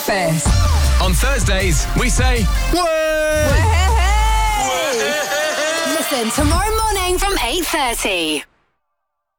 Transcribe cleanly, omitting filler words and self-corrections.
breakfast. On Thursdays, we say, way! Listen tomorrow morning from 8:30.